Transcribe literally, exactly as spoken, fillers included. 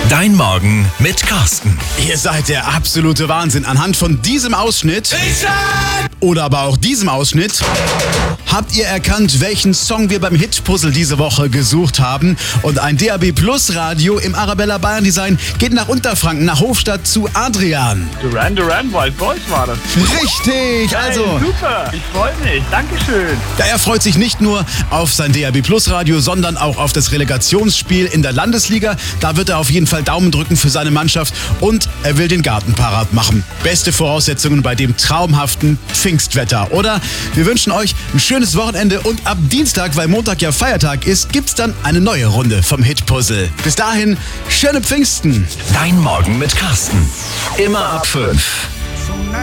Dein Morgen mit Carsten. Ihr seid der absolute Wahnsinn. Anhand von diesem Ausschnitt oder aber auch diesem Ausschnitt habt ihr erkannt, welchen Song wir beim Hit-Puzzle diese Woche gesucht haben. Und ein D A B Plus Radio im Arabella Bayern Design geht nach Unterfranken, nach Hofstadt zu Adrian. Duran Duran Wild Boys war das. Richtig, also. Hey, super, ich freue mich, Dankeschön. Ja, er freut sich nicht nur auf sein D A B Plus Radio, sondern auch auf das Relegationsspiel in der Landesliga. Da wird er auf jeden Fall Daumen drücken für seine Mannschaft und er will den Garten parat machen. Beste Voraussetzungen bei dem traumhaften Pfingstwetter, oder? Wir wünschen euch ein schönes Wochenende und ab Dienstag, weil Montag ja Feiertag ist, gibt's dann eine neue Runde vom Hit-Puzzle. Bis dahin, schöne Pfingsten. Dein Morgen mit Carsten. Immer ab fünf.